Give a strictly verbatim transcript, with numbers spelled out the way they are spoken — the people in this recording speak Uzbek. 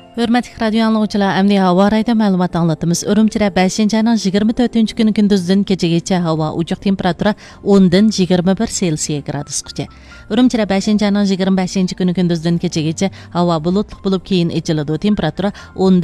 Hörmətli radio anlıqçılar, əmni hava rayda məlumat anlatımız. Ürümçidə beshinchi ayning yigirma to'rtinchi kuni kunduzdan kechagacha havo uchuq temperatura o'ndan yigirma bir Selsiya gradusgacha. Ürümçidə beshinchi ayning yigirma beshinchi kuni kunduzdan kechagacha havo bulutli bo'lib keyin echiladi. Temperatura o'ndan